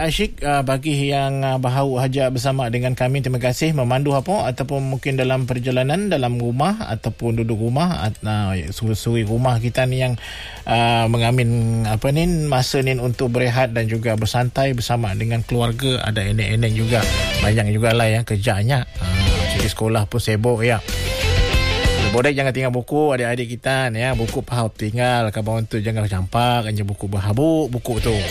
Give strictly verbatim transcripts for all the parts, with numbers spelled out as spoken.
Asyik uh, bagi yang uh, baharu haja bersama dengan kami, terima kasih memandu apa ataupun mungkin dalam perjalanan dalam rumah ataupun duduk rumah uh, suri-suri rumah kita ni yang uh, mengamin apa ni masa ni untuk berehat dan juga bersantai bersama dengan keluarga. Ada enek-enek juga, banyak jugalah yang kerjanya uh, cuti sekolah pun sibuk ya. Bodek jangan tinggal buku adik-adik kita ya, buku pahau tinggal kawan tu, jangan campak aja buku berhabuk buku tu.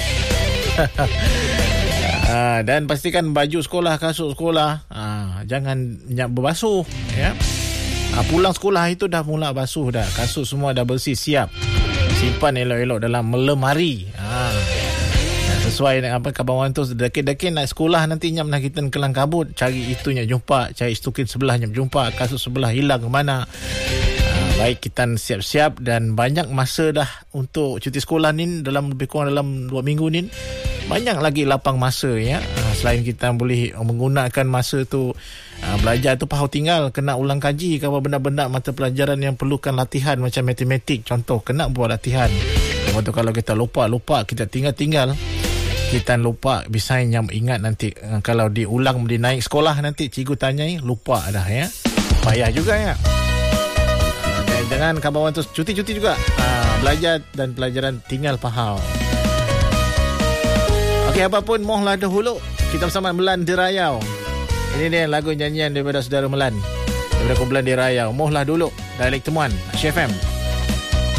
Ha, dan pastikan baju sekolah, kasut sekolah ha, jangan nyak berbasuh ya. Ha, pulang sekolah itu dah mula basuh dah, kasut semua dah bersih siap, simpan elok-elok dalam lemari. Ha, sesuai dengan apa kawan tu, dekit-dekit nak sekolah nanti nyap nak kita kelang kabut, cari itu nyap jumpa, cari stukin sebelah nyap jumpa, kasut sebelah hilang ke mana. Ha, baik kita siap-siap dan banyak masa dah untuk cuti sekolah ni, dalam lebih kurang dalam dua minggu ni banyak lagi lapang masa ya. Ha, selain kita boleh menggunakan masa tu ha, belajar tu pahau tinggal, kena ulang kaji kalau benda-benda mata pelajaran yang perlukan latihan macam matematik contoh, kena buat latihan. Lepas tu kalau kita lupa-lupa, kita tinggal-tinggal, kita lupa, bisa yang ingat nanti uh, kalau diulang dinaik sekolah nanti cikgu tanyai lupa dah ya. Payah juga ya. Uh, jangan kawan tu cuti-cuti juga uh, belajar dan pelajaran tinggal pahau. Okey, apapun mohlah dahulu kita bersama Melan di Rayau. Ini dia lagu nyanyian daripada saudara Melan daripada kumpulan di Rayau. Mohlah dulu, Dialek Temuan Asyik F M.